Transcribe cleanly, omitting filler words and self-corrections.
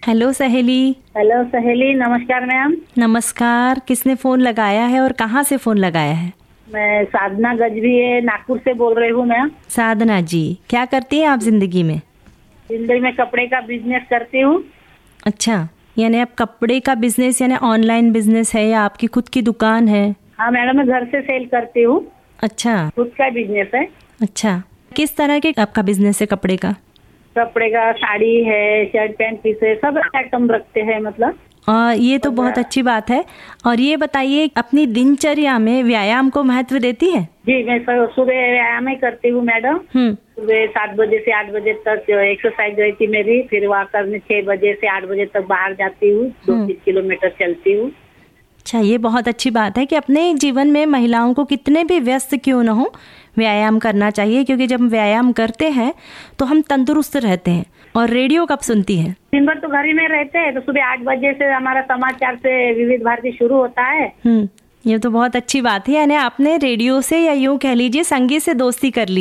Hello सहेली। Hello सहेली, नमस्कार मैम। नमस्कार। किसने फ़ोन लगाया है और कहाँ से फ़ोन लगाया है? मैं साधना गजबी है, नागपुर से बोल रही हूँ मैम। साधना जी, क्या करती हैं आप ज़िंदगी में? जिंदगी में कपड़े का बिजनेस करती हूँ। अच्छा, यानी आप कपड़े का बिजनेस यानी ऑनलाइन बिजनेस है या आपकी खुद की दुकान है? हाँ मैडम, मैं घर से सेल करती हूँ। अच्छा। खुद का बिजनेस है। अच्छा, किस तरह के आपका बिजनेस है कपड़े का? कपड़े का साड़ी है, शर्ट पैंट पीस है, सब आइटम रखते हैं मतलब। ये तो बहुत अच्छी बात है। और ये बताइए, अपनी दिनचर्या में व्यायाम को महत्व देती है? जी, मैं सुबह व्यायाम ही करती हूँ मैडम। सुबह 7 बजे से 8 बजे तक एक्सरसाइज रहती मेरी। फिर वहाँ करने 6 बजे से 8 बजे तक बाहर जाती हूँ, 2-3 किलोमीटर चलती हूँ। अच्छा, ये बहुत अच्छी बात है कि अपने जीवन में महिलाओं को कितने भी व्यस्त क्यों न हो, व्यायाम करना चाहिए, क्योंकि जब हम व्यायाम करते हैं तो हम तंदुरुस्त रहते हैं। और रेडियो कब सुनती है? दिन भर तो घर ही में रहते हैं, तो सुबह 8 बजे से हमारा समाचार से विविध भारती शुरू होता है। ये तो बहुत अच्छी बात है, यानी आपने रेडियो से या यूं कह लीजिए संगीत से दोस्ती कर ली।